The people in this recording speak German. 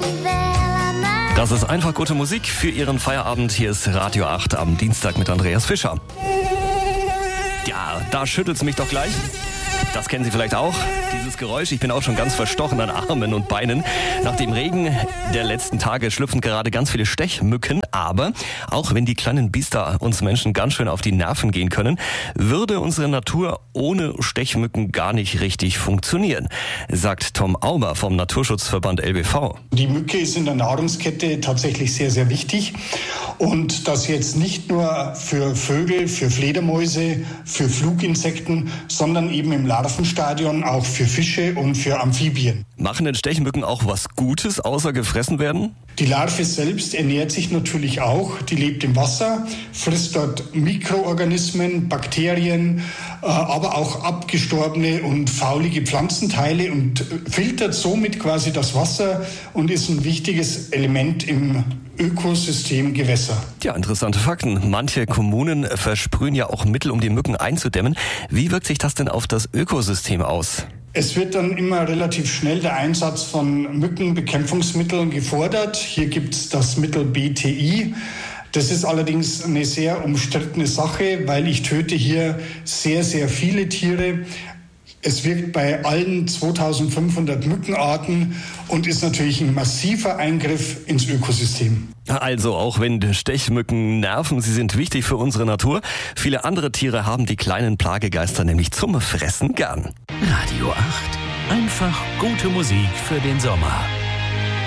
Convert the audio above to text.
Das ist einfach gute Musik für Ihren Feierabend. Hier ist Radio 8 am Dienstag mit Andreas Fischer. Ja, da schüttelt's mich doch gleich. Das kennen Sie vielleicht auch, dieses Geräusch. Ich bin auch schon ganz verstochen an Armen und Beinen. Nach dem Regen der letzten Tage schlüpfen gerade ganz viele Stechmücken. Aber auch wenn die kleinen Biester uns Menschen ganz schön auf die Nerven gehen können, würde unsere Natur ohne Stechmücken gar nicht richtig funktionieren, sagt Tom Auber vom Naturschutzverband LBV. Die Mücke ist in der Nahrungskette tatsächlich sehr, sehr wichtig. Und das jetzt nicht nur für Vögel, für Fledermäuse, für Fluginsekten, sondern eben im Larvenstadion auch für Fische und für Amphibien. Machen denn Stechmücken auch was Gutes, außer gefressen werden? Die Larve selbst ernährt sich natürlich auch. Die lebt im Wasser, frisst dort Mikroorganismen, Bakterien, aber auch abgestorbene und faulige Pflanzenteile und filtert somit quasi das Wasser und ist ein wichtiges Element im Ökosystem Gewässer. Ja, interessante Fakten. Manche Kommunen versprühen ja auch Mittel, um die Mücken einzudämmen. Wie wirkt sich das denn auf das Ökosystem aus? Es wird dann immer relativ schnell der Einsatz von Mückenbekämpfungsmitteln gefordert. Hier gibt es das Mittel BTI. Das ist allerdings eine sehr umstrittene Sache, weil ich töte hier sehr, sehr viele Tiere. Es wirkt bei allen 2500 Mückenarten und ist natürlich ein massiver Eingriff ins Ökosystem. Also auch wenn Stechmücken nerven, sie sind wichtig für unsere Natur. Viele andere Tiere haben die kleinen Plagegeister nämlich zum Fressen gern. Radio 8. Einfach gute Musik für den Sommer.